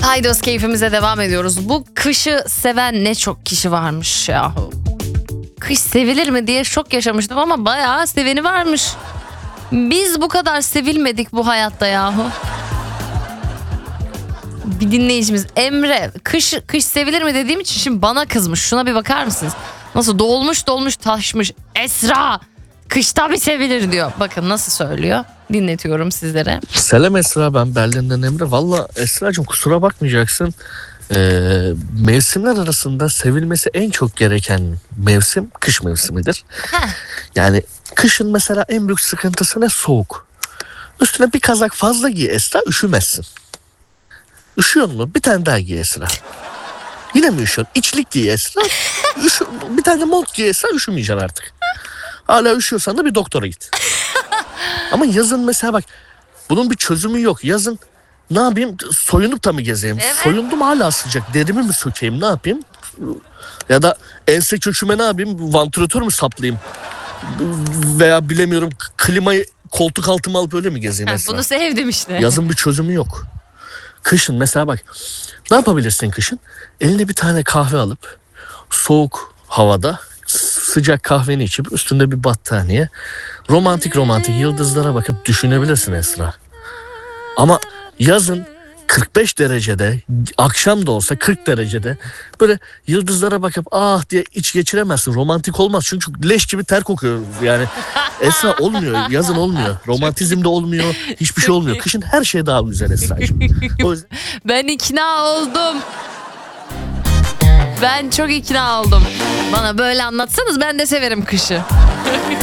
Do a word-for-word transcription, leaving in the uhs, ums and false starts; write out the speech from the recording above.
Haydos keyfimize devam ediyoruz. Bu kışı seven ne çok kişi varmış yahu. Kış sevilir mi diye şok yaşamıştım ama bayağı seveni varmış. Biz bu kadar sevilmedik bu hayatta yahu. Bir dinleyicimiz Emre, kış kış sevilir mi dediğim için şimdi bana kızmış. Şuna bir bakar mısınız? Nasıl dolmuş dolmuş taşmış. Esra, kışta mı sevilir diyor. Bakın nasıl söylüyor. Dinletiyorum sizlere. Selam Esra, ben Berlin'den Emre. Valla Esra'cığım kusura bakmayacaksın. Ee, mevsimler arasında sevilmesi en çok gereken mevsim kış mevsimidir. Heh. Yani kışın mesela en büyük sıkıntısı ne? Soğuk. Üstüne bir kazak fazla giy Esra, üşümezsin. Üşüyor mu? Bir tane daha giy Esra. Yine mi üşüyorsun? İçlik giy Esra. Üşü, bir tane mont giy Esra, üşümeyeceksin artık. Hala üşüyorsan da bir doktora git. Ama yazın mesela bak, bunun bir çözümü yok. Yazın ne yapayım? Soyunup da mı gezeyim? Evet. Soyundum hala sıcak. Derimi mi sökeyim? Ne yapayım? Ya da ense köküme ne yapayım? Vantilatör mü saplayayım? Veya bilemiyorum, klimayı koltuk altıma alıp öyle mi gezeyim Ha, Esra? bunu sevdim işte. Yazın bir çözümü yok. Kışın mesela bak, ne yapabilirsin kışın? Eline bir tane kahve alıp soğuk havada sıcak kahveni içip üstünde bir battaniye, romantik romantik yıldızlara bakıp düşünebilirsin Esra. Ama yazın kırk beş derecede, akşam da olsa kırk derecede böyle yıldızlara bakıp ah diye iç geçiremezsin. Romantik olmaz çünkü leş gibi ter kokuyor yani. Esra, olmuyor, yazın olmuyor. Romantizm de olmuyor, hiçbir şey olmuyor. Kışın her şey daha güzel Esra'cığım. O yüzden... Ben ikna oldum. Ben çok ikna oldum. Bana böyle anlatsanız ben de severim kışı.